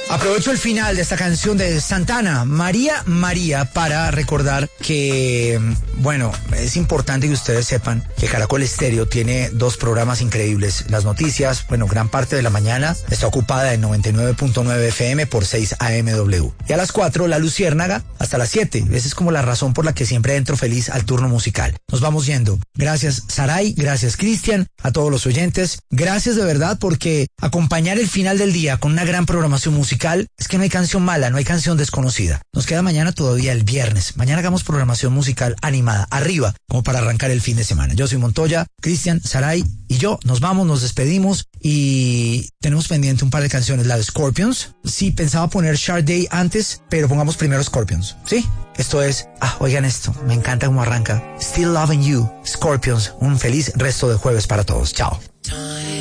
Aprovecho el final de esta canción de Santana, María María, para recordar que, bueno, es importante que ustedes sepan que Caracol Estéreo tiene dos programas increíbles. Las noticias, bueno, gran parte de la mañana está ocupada en 99.9 FM por 6 AMW. Y a las 4, La Luciérnaga, hasta las 7. Esa es como la razón por la que siempre entro feliz al turno musical. Nos vamos yendo. Gracias, Saray, gracias, Cristian, a todos los oyentes. Gracias de verdad, porque acompañar el final del día con una gran programación musical es que no hay canción mala, no hay canción desconocida. Nos queda mañana todavía el viernes. Mañana hagamos programación musical animada, arriba, como para arrancar el fin de semana. Yo soy Montoya, Cristian, Saray y yo nos vamos, nos despedimos y tenemos pendiente un par de canciones. La de Scorpions. Sí, pensaba poner Shark Day antes, pero pongamos primero Scorpions. ¿Sí? Esto es, oigan esto, me encanta cómo arranca. Still Loving You, Scorpions. Un feliz resto de jueves para todos. Chao.